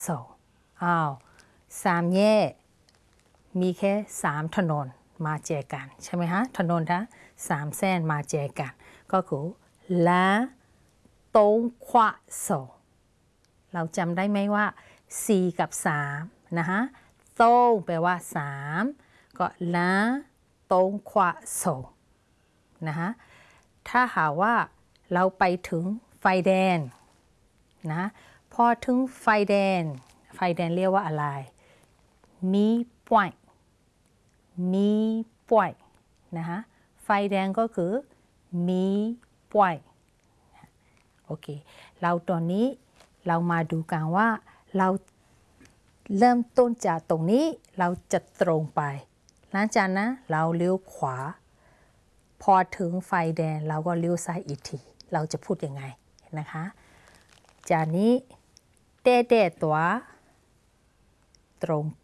อ้าว3แยกมีแค่3ถนนมาเจอกันใช่ไหมฮะถนนทั้ง3เส้นมาเจอกันก็คือละตงขวาโซเราจำได้ไหมว่า4กับ3นะฮะตงแปลว่า3ก็ละตงขวาโซนะฮะถ้าหากว่าเราไปถึงไฟแดงนะพอถึงไฟแดงเรียกว่าอะไรมีป่วยนะฮะไฟแดงก็คือมีป่วยโอเคเราตอนนี้เรามาดูกันว่าเราเริ่มต้นจากตรงนี้เราจะตรงไปหลังจากนั้นเราเลี้ยวขวาพอถึงไฟแดงเราก็เลี้ยวซ้ายอีกทีเราจะพูดยังไงนะคะจากนี้เต้ตัวตรงไป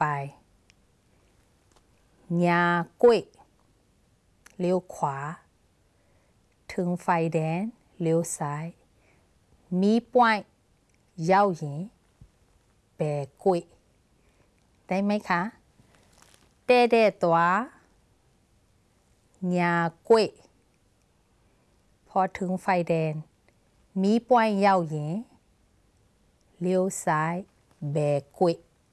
ญากุ้ยเลี้ยวขวาถึงไฟแดงเลี้ยวซ้ายมีป่วยยาวหญิงแบกกุ้ยได้ไหมคะเต้ตัวญากุ้ยพอถึงไฟแดงมีป่วยยาวหญิงเลี้ยวซ้ายแบกกุ้ย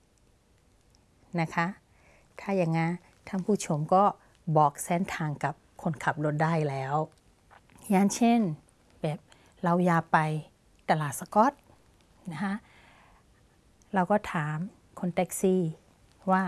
นะคะถ้าอย่างงั้นท่านผู้ชมก็บอกเส้นทางกับคนขับรถได้แล้วอย่างเช่นแบบเราอยากไปตลาดสกอตนะคะเราก็ถามคนแท็กซี่ว่า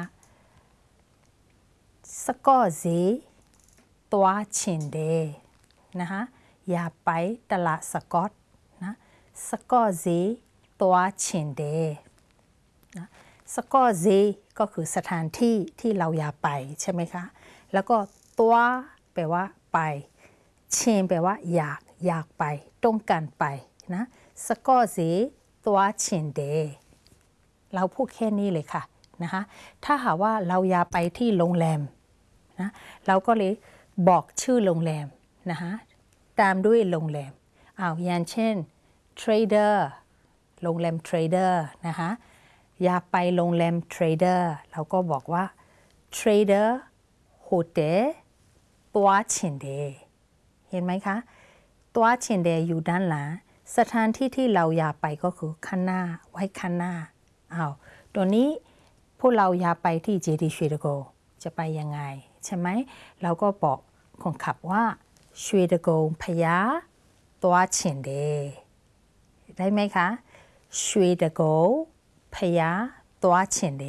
สกอตซีตัวชินเดนะคะอยากไปตลาดสกอตนะสกอตซีตัวชินเดนะสกอตซีก็คือสถานที่ที่เราอยากไปใช่ไหมคะแล้วก็ตัวแปลว่าไปชินแปลว่าอยากไปต้องการไปนะสกอตซีตัวชินเดเราพูดแค่นี้เลยค่ะนะคะถ้าหากว่าเราอยากไปที่โรงแรมนะเราก็เลยบอกชื่อโรงแรมนะคะตามด้วยโรงแรมอย่างเช่น Trader โรงแรม Trader นะคะอยากไปโรงแรม Trader เราก็บอกว่า Trader Hotel ตัวชินเดเห็นไหมคะตัวชินเดอยู่ด้านหลังสถานที่ที่เราอยากไปก็คือข้างหน้าไว้ข้างหน้าตัวนี้พวกเราอยากไปที่ JD ชเวดโกจะไปยังไงใช่ไหมเราก็บอกคนขับว่าชเวดโกพยาตัวชินเดได้ไหมคะชเวดโกพยาตัวชินเด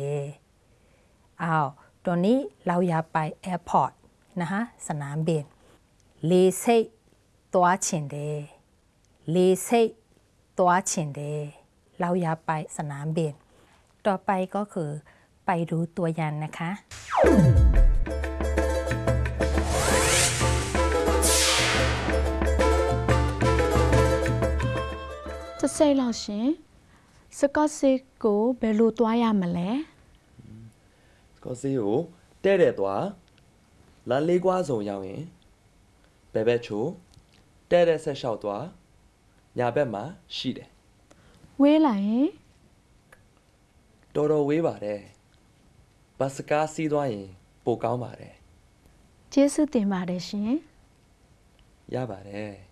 ตัวนี้เราอยากไปแอร์พอร์ตนะคะสนามบินลีเซตัวชินเดลีเซตัวชินเดเราอยากไปสนามบินต่อไปก็คือไปดูตัวอย่างนะคะจะใส่เราสิสกอตซิกูเบลูตัวยามาแล้วสกอตซิကိုတဲ့သွားလမ်းလေးကွာဆောင်ရောက်ရင်ဘယ်ဘက်ချိုတဲ့ဆက်လျှောက်သွားညာဘက်မှာရှိတယ်เวลาတော်ဝေးပါတယ်ဘတ်စကားစီးသွားရင်ပိုကောင်းပါတယ်ကျေးဇူးတင်ပါတယ်ရှင်ရပါတယ်